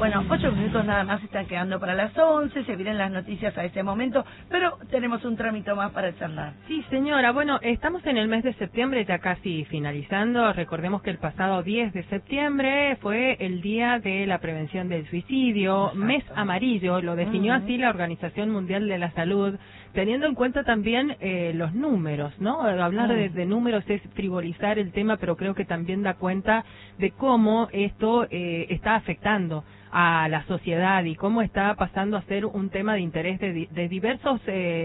Bueno, 8 minutos nada más están quedando para las 11, se vienen las noticias a este momento, pero tenemos un trámite más para charlar. Sí, señora, bueno, estamos en el mes de septiembre, ya casi finalizando. Recordemos que el pasado 10 de septiembre fue el Día de la Prevención del Suicidio, Exacto. Mes amarillo, lo definió así la Organización Mundial de la Salud, teniendo en cuenta también los números, ¿no? Hablar de números es frivolizar el tema, pero creo que también da cuenta de cómo esto está afectando a la sociedad y cómo está pasando a ser un tema de interés de diversos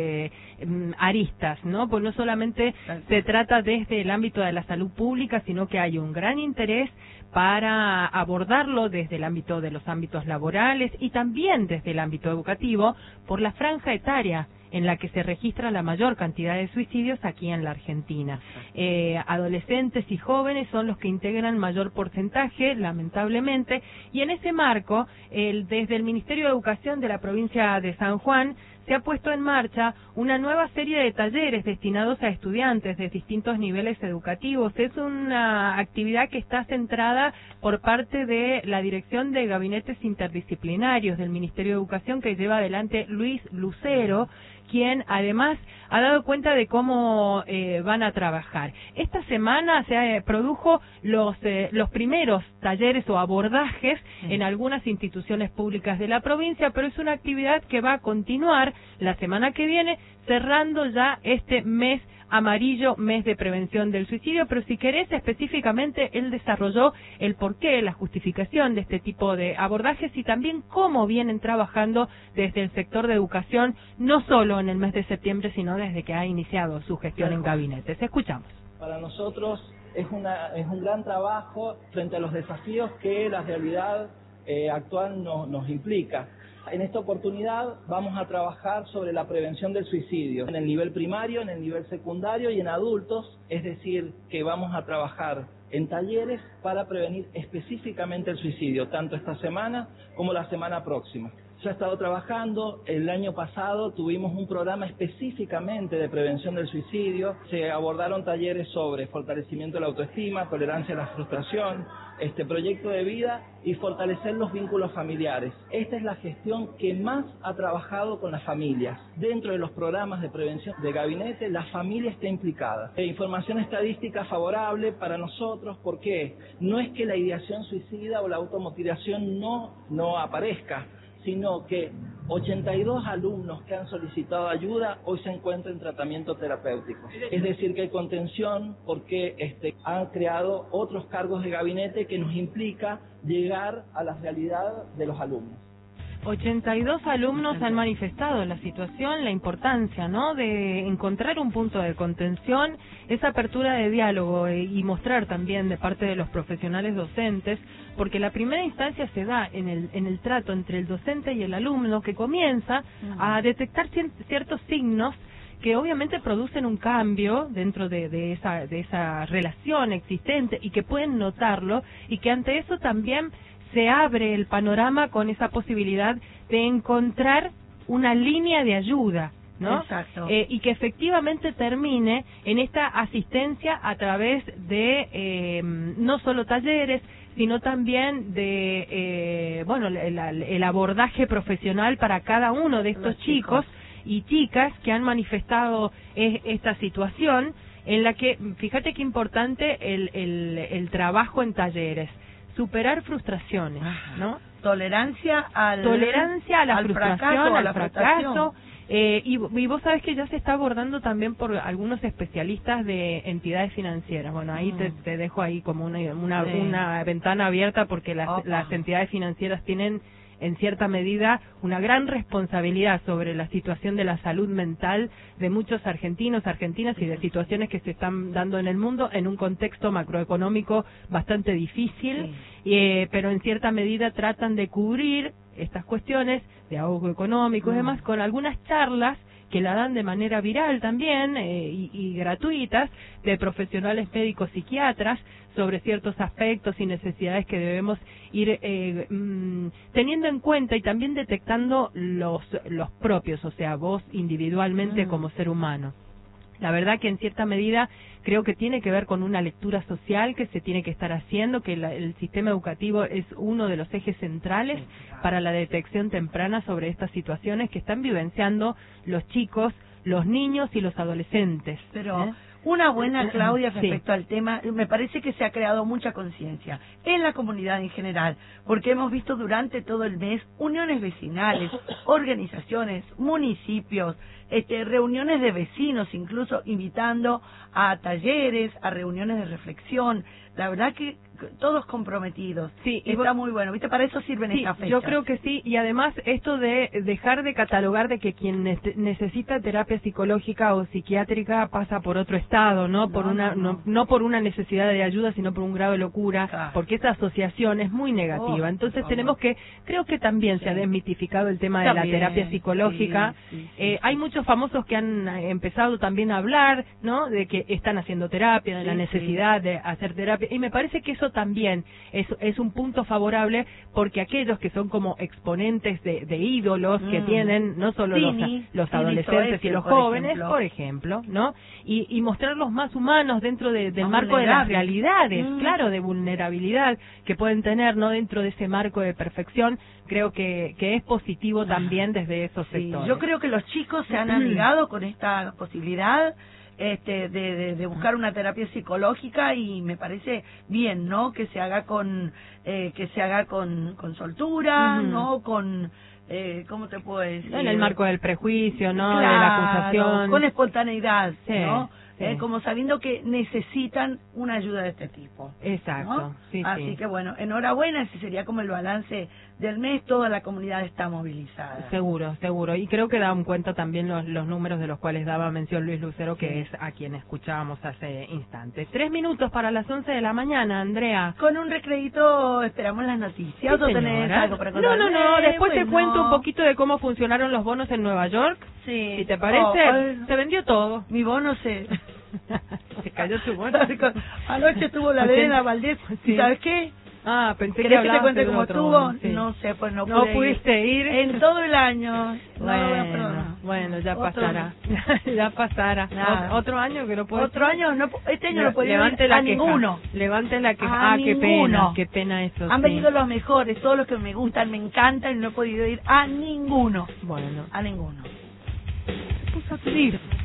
aristas, ¿no? Pues no solamente se trata desde el ámbito de la salud pública, sino que hay un gran interés para abordarlo desde el ámbito de los ámbitos laborales y también desde el ámbito educativo por la franja etaria en la que se registra la mayor cantidad de suicidios aquí en la Argentina. Adolescentes y jóvenes son los que integran mayor porcentaje, lamentablemente, y en ese marco, desde el Ministerio de Educación de la provincia de San Juan, se ha puesto en marcha una nueva serie de talleres destinados a estudiantes de distintos niveles educativos. Es una actividad que está centrada por parte de la Dirección de Gabinetes Interdisciplinarios del Ministerio de Educación, que lleva adelante Luis Lucero, quien además ha dado cuenta de cómo van a trabajar. Esta semana se produjo los primeros talleres o abordajes en algunas instituciones públicas de la provincia, pero es una actividad que va a continuar la semana que viene, cerrando ya este mes amarillo, mes de prevención del suicidio. Pero si querés específicamente, él desarrolló el porqué, la justificación de este tipo de abordajes y también cómo vienen trabajando desde el sector de educación, no solo en el mes de septiembre, sino desde que ha iniciado su gestión en gabinetes. Escuchamos. Para nosotros es un gran trabajo frente a los desafíos que la realidad actual nos implica. En esta oportunidad vamos a trabajar sobre la prevención del suicidio en el nivel primario, en el nivel secundario y en adultos, es decir, que vamos a trabajar en talleres para prevenir específicamente el suicidio, tanto esta semana como la semana próxima. Yo he estado trabajando, el año pasado tuvimos un programa específicamente de prevención del suicidio, se abordaron talleres sobre fortalecimiento de la autoestima, tolerancia a la frustración, proyecto de vida y fortalecer los vínculos familiares. Esta es la gestión que más ha trabajado con las familias. Dentro de los programas de prevención de gabinete, la familia está implicada. Información estadística favorable para nosotros, ¿por qué? No es que la ideación suicida o la automutilación no aparezca, sino que 82 alumnos que han solicitado ayuda hoy se encuentran en tratamiento terapéutico. Es decir, que hay contención porque han creado otros cargos de gabinete que nos implica llegar a la realidad de los alumnos. 82 alumnos han manifestado la situación, la importancia, ¿no?, de encontrar un punto de contención, esa apertura de diálogo y mostrar también de parte de los profesionales docentes, porque la primera instancia se da en el trato entre el docente y el alumno, que comienza a detectar ciertos signos que obviamente producen un cambio dentro de esa relación existente y que pueden notarlo, y que ante eso también se abre el panorama con esa posibilidad de encontrar una línea de ayuda, ¿no? Exacto. Y que efectivamente termine en esta asistencia a través de no solo talleres, sino también de el abordaje profesional para cada uno de estos chicos y chicas que han manifestado esta situación, en la que, fíjate qué importante el trabajo en talleres. Superar frustraciones, ¿no? Tolerancia a la frustración, al fracaso. Y vos sabés que ya se está abordando también por algunos especialistas de entidades financieras. Bueno, ahí te dejo ahí como una ventana abierta, porque las entidades financieras tienen en cierta medida una gran responsabilidad sobre la situación de la salud mental de muchos argentinos, argentinas y de situaciones que se están dando en el mundo en un contexto macroeconómico bastante difícil, pero en cierta medida tratan de cubrir estas cuestiones de ahogo económico y demás con algunas charlas que la dan de manera viral también y gratuitas, de profesionales médicos psiquiatras, sobre ciertos aspectos y necesidades que debemos ir teniendo en cuenta y también detectando los propios, o sea, vos individualmente como ser humano. La verdad que en cierta medida creo que tiene que ver con una lectura social que se tiene que estar haciendo, que el sistema educativo es uno de los ejes centrales para la detección temprana sobre estas situaciones que están vivenciando los chicos, los niños y los adolescentes. Pero una buena, Claudia, respecto al tema, me parece que se ha creado mucha conciencia en la comunidad en general, porque hemos visto durante todo el mes uniones vecinales, organizaciones, municipios, reuniones de vecinos, incluso invitando a talleres, a reuniones de reflexión. La verdad que todos comprometidos. Sí, está muy bueno. ¿Viste? Para eso sirven estas fechas. Yo creo que sí, y además esto de dejar de catalogar de que quien necesita terapia psicológica o psiquiátrica pasa por otro estado, no por una necesidad de ayuda, sino por un grado de locura, claro. Porque esa asociación es muy negativa. Entonces tenemos que, creo que también se ha desmitificado el tema de la terapia psicológica. Hay muchos famosos que han empezado también a hablar, ¿no? De que están haciendo terapia, de la necesidad de hacer terapia, y me parece que eso también es un punto favorable, porque aquellos que son como exponentes de ídolos que tienen no solo los adolescentes y los jóvenes, por ejemplo, ¿no? Y mostrarlos más humanos dentro del marco de las realidades, claro, de vulnerabilidad que pueden tener, no dentro de ese marco de perfección. Creo que es positivo también desde esos sectores. Yo creo que los chicos se han amigado con esta posibilidad de buscar una terapia psicológica, y me parece bien, ¿no? Que se haga con soltura, ¿no? Con ¿cómo te puedo decir? En el marco del prejuicio, ¿no? Claro, de la acusación, con espontaneidad, ¿no? Sí. Como sabiendo que necesitan una ayuda de este tipo. Exacto. ¿No? Sí, así que bueno, enhorabuena, ese sería como el balance del mes. Toda la comunidad está movilizada. Seguro. Y creo que dan cuenta también los números de los cuales daba mención Luis Lucero, que es a quien escuchábamos hace instantes. 3 minutos para las 11 de la mañana, Andrea. Con un recreíto esperamos las noticias. ¿O tenés algo para contar? No, después te cuento un poquito de cómo funcionaron los bonos en Nueva York. Sí. Si te parece, se vendió todo. Mi bono se cayó tu bono. Anoche estuvo la Elena Valdés. ¿Sabes qué? Pensé ¿Querés que te cuente de cómo otro estuvo? bono? Sí. No sé, pues no pudiste ir. En todo el año. Bueno, ya pasará. Ya pasará. Otro año que no puede. Otro año, no, este año no podía ir a ninguno. Levante la queja. Qué pena eso. Han venido los mejores, todos los que me gustan, me encantan, y no he podido ir a ninguno. Bueno. A ninguno. Se puso a pedir.